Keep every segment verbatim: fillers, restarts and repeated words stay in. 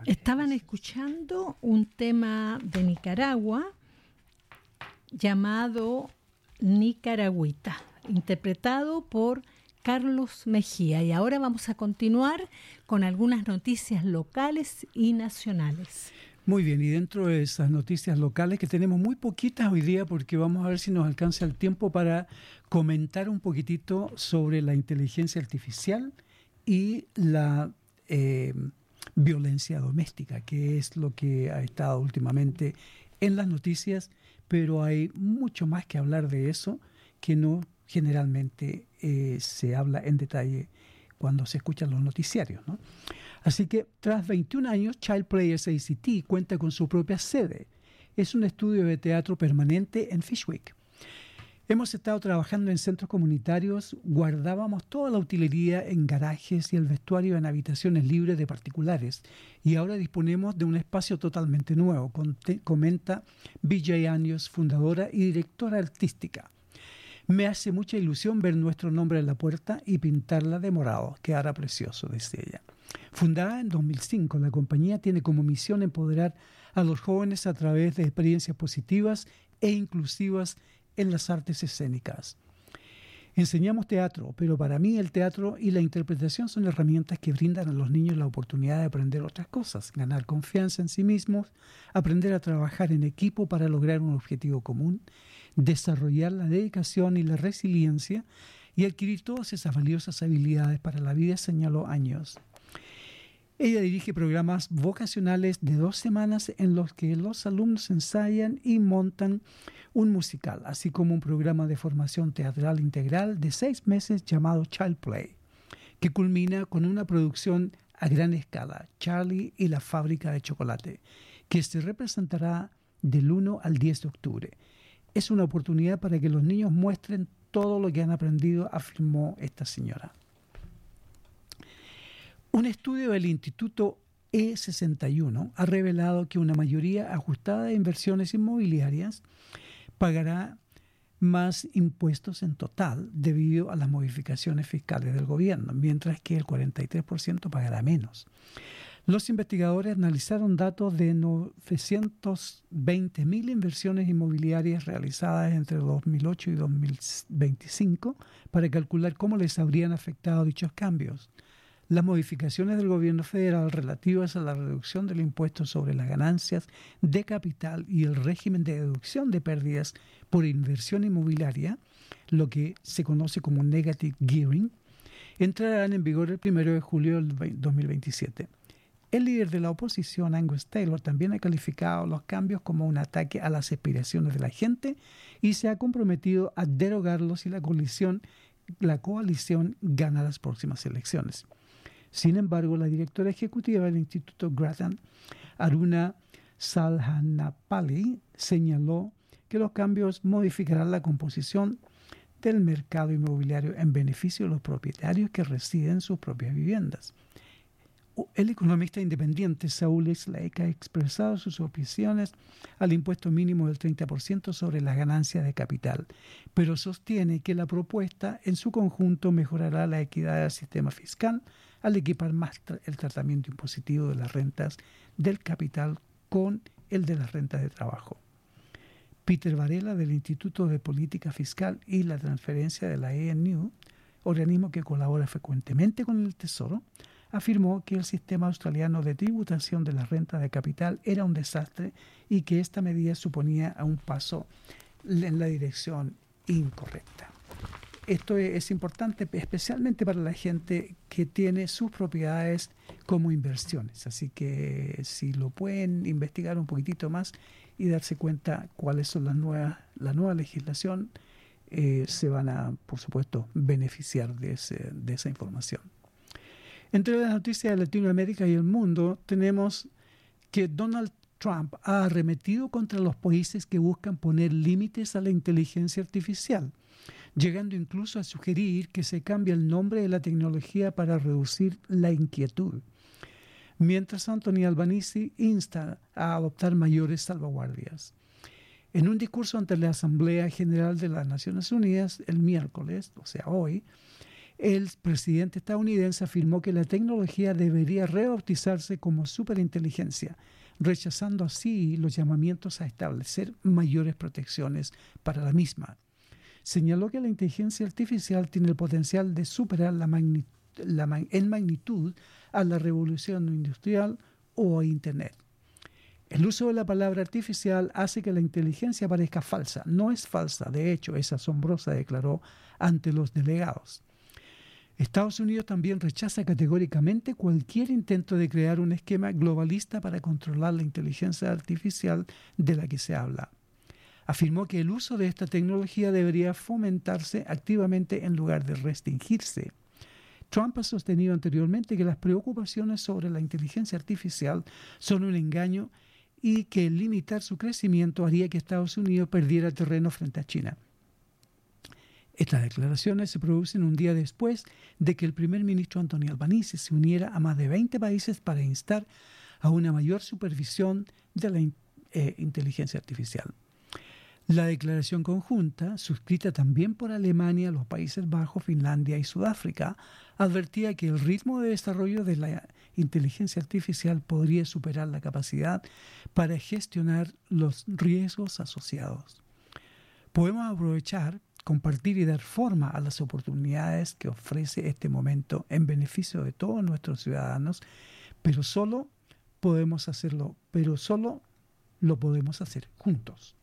Estaban escuchando un tema de Nicaragua llamado Nicaragüita, interpretado por Carlos Mejía. Y ahora vamos a continuar con algunas noticias locales y nacionales. Muy bien, y dentro de esas noticias locales, que tenemos muy poquitas hoy día, porque vamos a ver si nos alcanza el tiempo para comentar un poquitito sobre la inteligencia artificial y la eh, violencia doméstica, que es lo que ha estado últimamente en las noticias, pero hay mucho más que hablar de eso que no generalmente eh, se habla en detalle cuando se escuchan los noticiarios, ¿no? Así que tras veintiún años, Child Players A C T cuenta con su propia sede. Es un estudio de teatro permanente en Fishwick. Hemos estado trabajando en centros comunitarios, guardábamos toda la utilería en garajes y el vestuario en habitaciones libres de particulares, y ahora disponemos de un espacio totalmente nuevo, comenta B J Años, fundadora y directora artística. Me hace mucha ilusión ver nuestro nombre en la puerta y pintarla de morado. Quedará precioso, dice ella. Fundada en dos mil cinco, la compañía tiene como misión empoderar a los jóvenes a través de experiencias positivas e inclusivas en las artes escénicas. Enseñamos teatro, pero para mí el teatro y la interpretación son herramientas que brindan a los niños la oportunidad de aprender otras cosas, ganar confianza en sí mismos, aprender a trabajar en equipo para lograr un objetivo común, desarrollar la dedicación y la resiliencia y adquirir todas esas valiosas habilidades para la vida, señaló Años. Ella dirige programas vocacionales de dos semanas en los que los alumnos ensayan y montan un musical, así como un programa de formación teatral integral de seis meses llamado Child Play, que culmina con una producción a gran escala, Charlie y la fábrica de chocolate, que se representará del uno al diez de octubre. Es una oportunidad para que los niños muestren todo lo que han aprendido, afirmó esta señora. Un estudio del Instituto E sesenta y uno ha revelado que una mayoría ajustada de inversiones inmobiliarias pagará más impuestos en total debido a las modificaciones fiscales del gobierno, mientras que el cuarenta y tres por ciento pagará menos. Los investigadores analizaron datos de novecientas veinte mil inversiones inmobiliarias realizadas entre dos mil ocho y dos mil veinticinco para calcular cómo les habrían afectado dichos cambios. Las modificaciones del gobierno federal relativas a la reducción del impuesto sobre las ganancias de capital y el régimen de deducción de pérdidas por inversión inmobiliaria, lo que se conoce como negative gearing, entrarán en vigor el primero de julio del dos mil veintisiete. El líder de la oposición, Angus Taylor, también ha calificado los cambios como un ataque a las aspiraciones de la gente y se ha comprometido a derogarlos si la coalición, la coalición gana las próximas elecciones. Sin embargo, la directora ejecutiva del Instituto Grattan, Aruna Salhanapalli, señaló que los cambios modificarán la composición del mercado inmobiliario en beneficio de los propietarios que residen en sus propias viviendas. El economista independiente Saúl Slake ha expresado sus objeciones al impuesto mínimo del treinta por ciento sobre las ganancias de capital, pero sostiene que la propuesta en su conjunto mejorará la equidad del sistema fiscal al equipar más tra- el tratamiento impositivo de las rentas del capital con el de las rentas de trabajo. Peter Varela, del Instituto de Política Fiscal y la Transferencia de la A N U, organismo que colabora frecuentemente con el Tesoro, afirmó que el sistema australiano de tributación de la renta de capital era un desastre y que esta medida suponía un paso en la dirección incorrecta. Esto es importante especialmente para la gente que tiene sus propiedades como inversiones, así que si lo pueden investigar un poquitito más y darse cuenta cuáles son las nuevas, la nueva legislación, eh, se van a, por supuesto, beneficiar de, ese, de esa información. Entre las noticias de Latinoamérica y el mundo, tenemos que Donald Trump ha arremetido contra los países que buscan poner límites a la inteligencia artificial, llegando incluso a sugerir que se cambie el nombre de la tecnología para reducir la inquietud, mientras Anthony Albanese insta a adoptar mayores salvaguardias. En un discurso ante la Asamblea General de las Naciones Unidas el miércoles, o sea hoy, el presidente estadounidense afirmó que la tecnología debería rebautizarse como superinteligencia, rechazando así los llamamientos a establecer mayores protecciones para la misma. Señaló que la inteligencia artificial tiene el potencial de superar la magni- la ma- en magnitud a la revolución industrial o a Internet. El uso de la palabra artificial hace que la inteligencia parezca falsa. No es falsa, de hecho, es asombrosa, declaró ante los delegados. Estados Unidos también rechaza categóricamente cualquier intento de crear un esquema globalista para controlar la inteligencia artificial de la que se habla. Afirmó que el uso de esta tecnología debería fomentarse activamente en lugar de restringirse. Trump ha sostenido anteriormente que las preocupaciones sobre la inteligencia artificial son un engaño y que limitar su crecimiento haría que Estados Unidos perdiera terreno frente a China. Estas declaraciones se producen un día después de que el primer ministro Antonio Albanese se uniera a más de veinte países para instar a una mayor supervisión de la in- eh, inteligencia artificial. La declaración conjunta, suscrita también por Alemania, los Países Bajos, Finlandia y Sudáfrica, advertía que el ritmo de desarrollo de la inteligencia artificial podría superar la capacidad para gestionar los riesgos asociados. Podemos aprovechar, compartir y dar forma a las oportunidades que ofrece este momento en beneficio de todos nuestros ciudadanos, pero solo podemos hacerlo, pero solo lo podemos hacer juntos.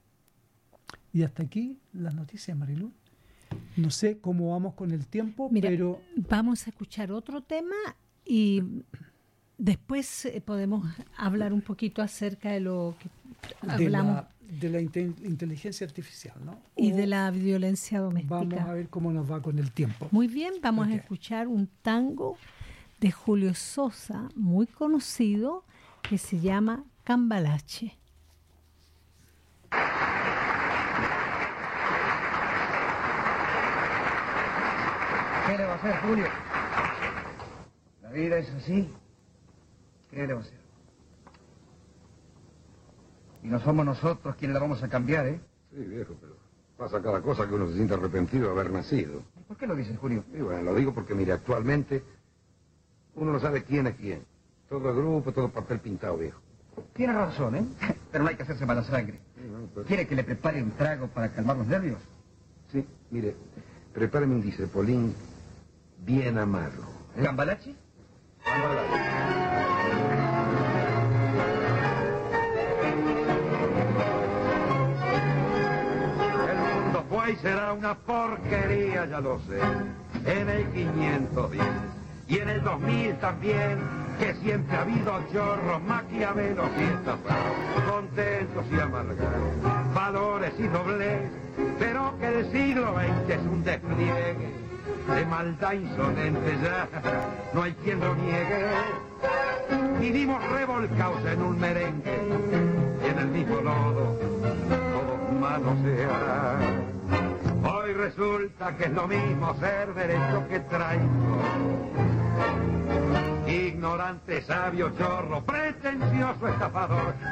Y hasta aquí las noticias, Marilu. No sé cómo vamos con el tiempo, Mira, pero... vamos a escuchar otro tema y después eh, podemos hablar un poquito acerca de lo que de hablamos la, de la inte- inteligencia artificial, ¿no? y O de la violencia doméstica. vamos a ver cómo nos va con el tiempo. Muy bien, vamos Ok. a escuchar un tango de Julio Sosa, muy conocido, que se llama Cambalache. ¿Qué le va a hacer, Julio? La vida es así. ¿Qué le va a hacer? Y no somos nosotros quienes la vamos a cambiar, ¿eh? Sí, viejo, pero pasa cada cosa que uno se siente arrepentido de haber nacido. ¿Por qué lo dices, Julio? Y bueno, lo digo porque, mire, actualmente uno no sabe quién es quién. Todo es grupo, todo papel pintado, viejo. Tiene razón, ¿eh? Pero no hay que hacerse mala sangre. Sí, bueno, pues- ¿Quiere que le prepare un trago para calmar los nervios? Sí, mire, prepáreme un dicepolín bien amargo. ¿eh? ¿Cambalache? El mundo fue y será una porquería, ya lo sé. En el quinientos diez y en el dos mil también, que siempre ha habido chorros, maquiavelos y estafados, contentos y amargados, valores y doblez, pero que el siglo veinte es un despliegue de maldad insolente ya, no hay quien lo niegue. Vivimos revolcados en un merengue y en el mismo lodo todos manosean. Hoy resulta que es lo mismo ser derecho que traigo. Ignorante, sabio, chorro, pretencioso, estafador,